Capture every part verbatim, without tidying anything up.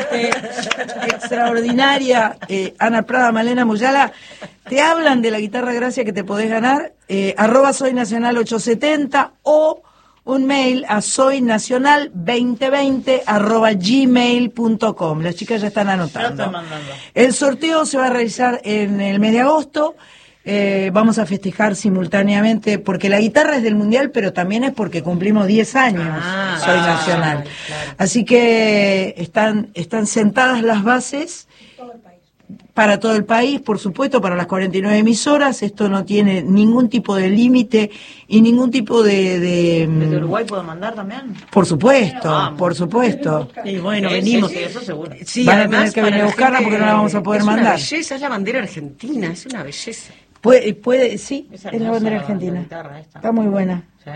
eh, extraordinaria, eh, Ana Prada, Malena Muyala, te hablan de la guitarra Gracia que te podés ganar, eh, arroba soy nacional ochocientos setenta o un mail a soynacional veinte veinte arroba gmail punto com. Las chicas ya están anotando. El sorteo se va a realizar en el mes de agosto. Eh, vamos a festejar simultáneamente, porque la guitarra es del Mundial, pero también es porque cumplimos diez años, ah, Soy Nacional. Claro, claro. Así que están, están sentadas las bases para todo el país, por supuesto, para las cuarenta y nueve emisoras. Esto no tiene ningún tipo de límite y ningún tipo de... de ¿Desde Uruguay puedo mandar también? Por supuesto, ah, por supuesto. Y bueno, venimos. Sí, sí, eso seguro. Sí, van a tener que venir a buscarla porque no la vamos a poder es mandar. Es una belleza, es la bandera argentina, es una belleza. Puede, puede, sí, es, es la bandera argentina. La Está muy buena. Sí.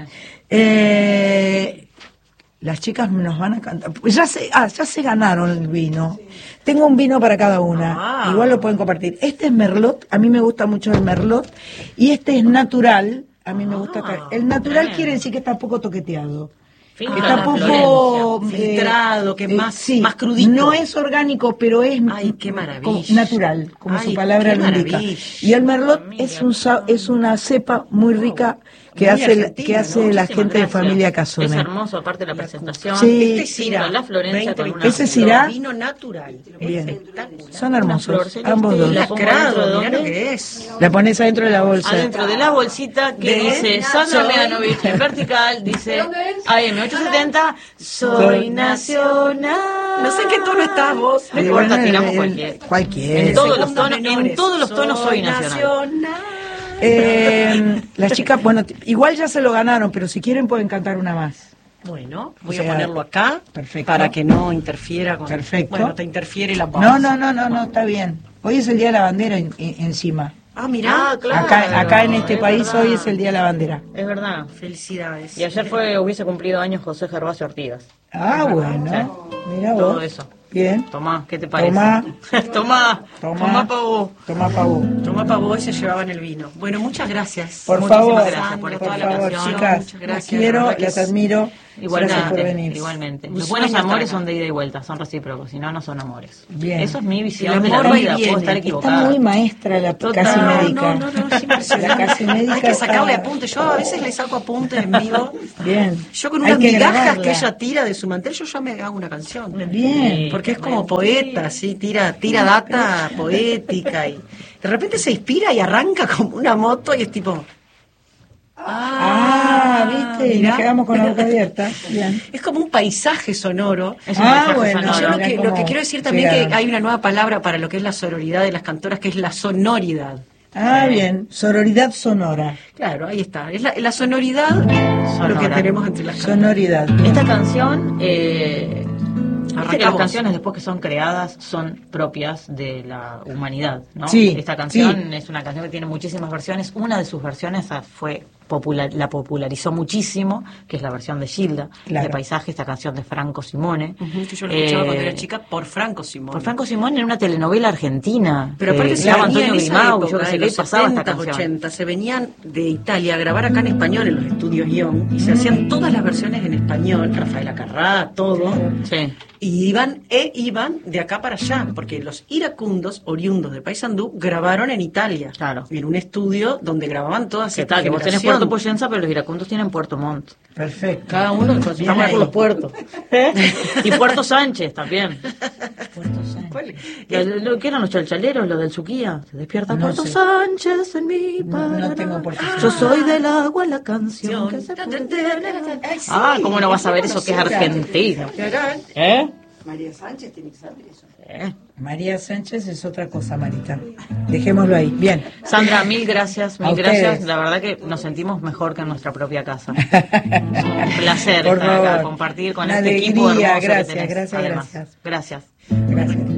Eh, las chicas nos van a cantar. Pues ya se, ah, ya se ganaron el vino. Sí. Tengo un vino para cada una. Ah. Igual lo pueden compartir. Este es Merlot, a mí me gusta mucho el Merlot. Y este es natural, a mí me gusta. Ah, el natural bien. Quiere decir que está poco toqueteado. Ah, está poco filtrado, que eh, más, sí, más crudito. No es orgánico, pero es Ay, qué maravilla. Como natural, como Ay, su palabra lo indica. Y el Merlot es un es una cepa muy rica que muy hace que hace ¿no? la gente de familia Casone. Es hermoso, aparte de la presentación. Sí. Este es Syrah, la Florencia con una ese Syrah, vino natural. Bien. Son hermosos, ambos dos. Lacrado, mirá lo que es. La pones adentro de la bolsa. Adentro de la bolsita que ¿De? Dice Sandra Mianovich en vertical, dice A M ochocientos setenta, soy nacional. No sé en qué tono estás vos. No importa, tiramos cualquier. Cualquier. En todos los tonos, en todos los tonos soy nacional. Eh, las chicas, bueno, igual ya se lo ganaron, pero si quieren pueden cantar una más. Bueno, voy o sea, a ponerlo acá perfecto. Para que no interfiera con... Perfecto. Bueno, te interfiere la voz. No, no, no, no, no, está bien. Hoy es el Día de la Bandera en, en, encima. Ah, mirá, ah, claro. Acá, acá en este es país verdad. Hoy es el Día de la Bandera. Es verdad. Felicidades. Y ayer fue hubiese cumplido años José Gervasio Ortigas. Ah, bueno. Sí. Mirá vos. Todo eso. Bien. Tomá, ¿qué te parece? Tomá. Tomá. Tomá. Tomá pa' vos. Tomá pa' vos. Tomá pa' vos y se llevaban el vino. Bueno, muchas gracias. Por Muchísimas favor, gracias por, por toda favor, la chicas. Muchas gracias. Las quiero, las admiro. Igualmente, gracias por venir. igualmente. Los buenos amores son de ida y vuelta, son recíprocos, si no, no son amores. Bien. Eso es mi visión de la vida, viene. puedo estar equivocada. Está muy maestra la Total. casi No, médica. No, no, no, es impresionante. La casi médica Hay que sacarle está... apuntes. Yo a veces le saco apuntes en vivo. Bien. Yo con Hay unas que migajas grabarla. que ella tira de su mantel, yo ya me hago una canción. Bien. Porque es como poeta, ¿sí? Tira, tira data poética y de repente se inspira y arranca como una moto y es tipo... Ah, ¿viste? Y nos quedamos con la boca abierta. Bien. Es como un paisaje sonoro. Es un Ah, paisaje bueno. sonoro. Yo lo que, cómo lo que quiero decir también llegaron. que hay una nueva palabra para lo que es la sororidad de las cantoras, que es la sonoridad. Ah, bien. Sororidad sonora. Claro, ahí está. Es la, la sonoridad sonora. Lo que tenemos entre las cantoras. Sonoridad. Esta canción, eh, viste que las vos. canciones después que son creadas son propias de la humanidad, ¿no? Sí, Esta canción sí. es una canción que tiene muchísimas versiones. Una de sus versiones ah, fue popular, la popularizó muchísimo, que es la versión de Gilda, Claro. de Paisaje, esta canción de Franco Simone. Uh-huh, que yo lo escuchaba Eh, cuando era chica por Franco Simón. Por Franco Simone en una telenovela argentina. Pero aparte eh, se estaba venía Antonio en esa Grimau, época, yo que sé en qué, los pasaba esta setenta, canción. ochenta, se venían de Italia a grabar acá en español en los estudios guión y se hacían todas las versiones en español, Rafaela Carrá, todo. Sí. Y iban e iban de acá para allá, porque los iracundos, oriundos de Paysandú, grabaron en Italia. Claro. En un estudio donde grababan todas ¿Qué estas tal? Que vos tenés generación. Puerto Poyensa, pero los iracundos tienen Puerto Montt. Perfecto. Cada uno con Bien por ahí. los puertos. ¿Eh? Y Puerto Sánchez también. Puerto Sánchez. ¿Cuál es? ¿Qué, lo, ¿Qué eran los chalchaleros, los del Suquía? Se despierta No Puerto sé. Sánchez en mi No, Paraná. no tengo Puerto Yo Sánchez. soy del agua, la canción que se puede... Ah, ¿cómo no vas a ver eso que es argentino? ¿Eh? María Sánchez tiene que saber eso. ¿Eh? María Sánchez es otra cosa, Marita. Dejémoslo ahí. Bien. Sandra, mil gracias, A mil ustedes. gracias. La verdad que nos sentimos mejor que en nuestra propia casa. Es un placer Por estar acá, favor. compartir con Una este equipo alegría. hermoso Gracias, que tenés. gracias, Además. gracias. Gracias. Gracias.